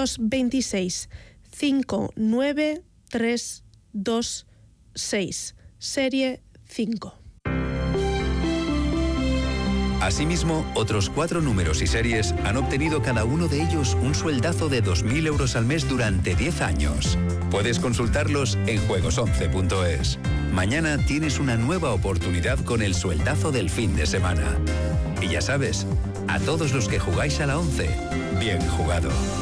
926 59326, serie 5. Asimismo, otros 4 números y series han obtenido cada uno de ellos un sueldazo de 2.000 euros al mes durante 10 años. Puedes consultarlos en juegos11.es. Mañana tienes una nueva oportunidad con el sueldazo del fin de semana. Y ya sabes, a todos los que jugáis a la 11, bien jugado.